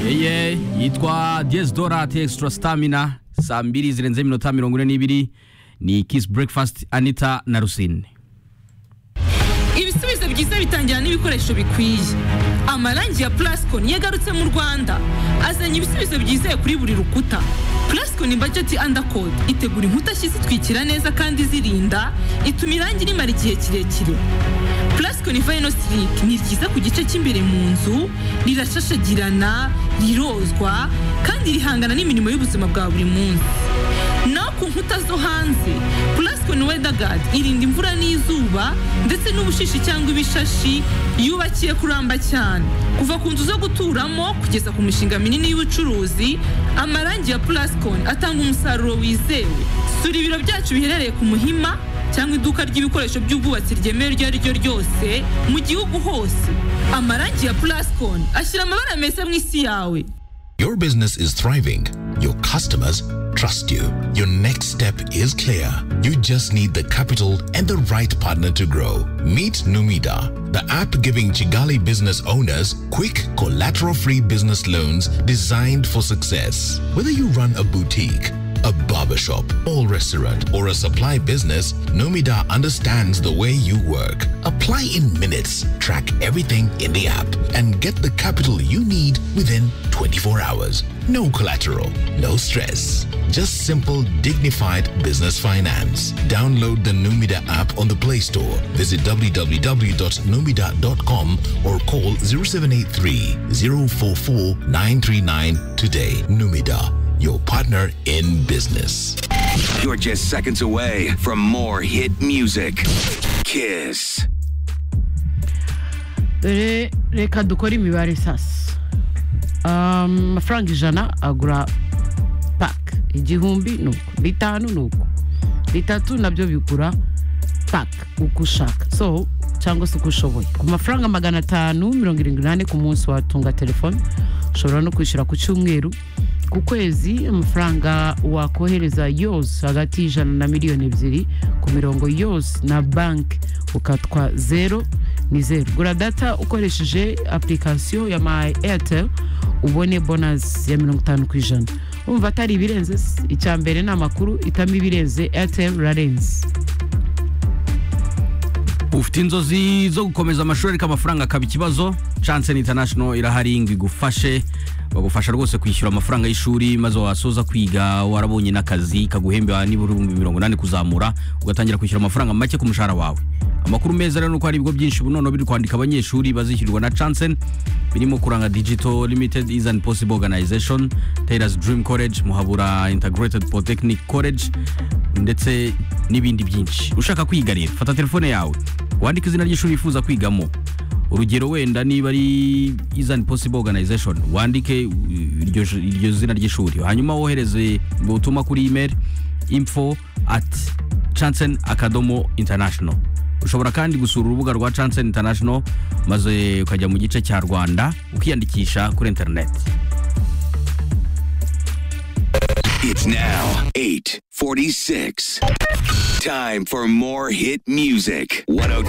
yeye yitwa Diezdora Extra Stamina saa 2 zirenze iminota 42 ni Kiss Breakfast Anita na Rusine. Ibisubizo byiza bitangira n'ibikoresho bikwiye. Amarangi ya Plascon yagarutse mu Rwanda. Azanye ibisubizo byiza kuri buri rukuta. Plascon budget undercoat itegura inkuta zitwikira neza kandi zirinda, ituma irangi rimara igihe kirekire. Plascon Vinyl Slick ni ryiza ku gice cy'imbere mu nzu, rirashashagirana, rirozwa kandi rihangana n'imirimo y'ubuzima bwa buri munsi. No ku nkuta zo hanze, Plascon Weather Guard irinda imvura n'izuba ndetse n'ubushishi cyangwa ibishashi, yubakiye kuramba cyane. Kuva ku nzu zo guturamo kugeza ku mishinga minini y'ubucuruzi, amarangi ya Plascon atanga umusaruro wizewe. Sura ibiro byacu biherereye ku Muhima cyangwa iduka ry'ibikoresho by'ubwubatsi ryemewe iryo ari ryo ryose mu gihugu hose. Amarangi ya Plascon ashyira amabara meza mu isi yawe. Your business is thriving. Your customers trust you. Your next step is clear. You just need the capital and the right partner to grow. Meet Numida, the app giving Chigali business owners quick, collateral-free business loans designed for success. Whether you run a boutique, a barbershop, or restaurant, or a supply business, Numida understands the way you work. Apply in minutes, track everything in the app, and get the capital you need within 24 hours. No collateral, no stress. Just simple, dignified business finance. Download the Numida app on the Play Store. Visit www.numida.com or call 0783 044 939 today. Numida, your partner in business. You're just seconds away from more hit music. Kiss. Reka dukora imibare sasa. Amafaranga 100 agura pack. 1000 nuko, 5 nuko, 3 nabyo bigura pack uko ushaka. So cyangwa se uko ushoboye. Ku mafaranga 578 ku munsi watunga telefone, ushobora no kwishyura ku cyumweru. Ku kwezi amafaranga wakohereza yose hagati y'ijana na miliyoni 2 ku mirongo yose na bank ukatwa 0 ni 0. Gura data ukoresheje application ya My Airtel ubone bonus ya 50%. Umva atari ibirenze icyambere n'amakuru itama ibirenze Airtel Rarenze. Ufite inzozi zo gukomeza amashuri ariko amafaranga akaba ikibazo, Chance International irahari ngo igufashe. Bagufasha rwose kwishyura amafaranga y'ishuri maze wasoza kwiga warabonye n'akazi kaguhembe n'ibihumbi 180 kuzamura ugatangira kwishyura amafaranga make ku mushahara wawe. Amakuru meza rero nuko hari ibigo byinshi bunono biri kwandika abanyeshuri bazishyurirwa na Chance, birimo Kuranga Digital Limited, is an possible organization, Taylor's Dream College, Muhabura Integrated Polytechnic College ndetse n'ibindi byinshi. Ushaka kwiga rero fata telefone yawe wandika izina ry'ishuri wifuza kwigamo. Urugero wenda niba ari is an possible organization wandike iryo zina ry'ishuri, hanyuma wohereze ubutumwa kuri email info@chansen.international. Ushobora kandi gusura urubuga rwa Chansen International maze ukajya mu gice cya Rwanda ukiyandikisha kuri internet. It's now 8:46. Time for more hit music. 102.